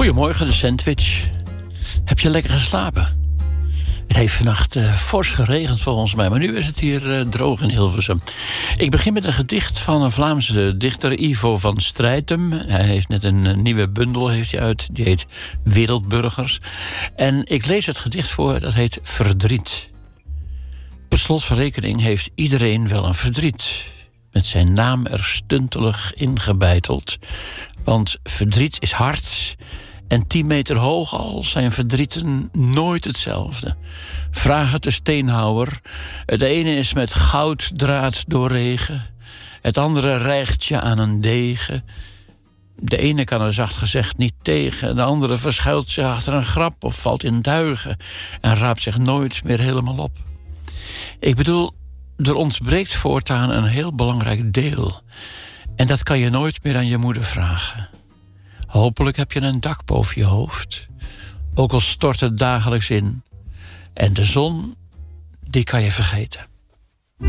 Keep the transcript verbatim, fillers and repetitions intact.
Goedemorgen, de sandwich. Heb je lekker geslapen? Het heeft vannacht uh, fors geregend volgens mij, maar nu is het hier uh, droog in Hilversum. Ik begin met een gedicht van een Vlaamse dichter, Ivo van Strijdtem. Hij heeft net een uh, nieuwe bundel heeft hij uit, die heet Wereldburgers. En ik lees het gedicht voor, dat heet Verdriet. Per slot van rekening heeft iedereen wel een verdriet, met zijn naam er stuntelig ingebeiteld. Want verdriet is hard en tien meter hoog al zijn verdrieten nooit hetzelfde. Vraag het de steenhouwer. Het ene is met gouddraad doorregen, het andere rijgt je aan een degen. De ene kan er zacht gezegd niet tegen, de andere verschuilt zich achter een grap of valt in duigen en raapt zich nooit meer helemaal op. Ik bedoel, er ontbreekt voortaan een heel belangrijk deel. En dat kan je nooit meer aan je moeder vragen. Hopelijk heb je een dak boven je hoofd, ook al stort het dagelijks in. En de zon, die kan je vergeten.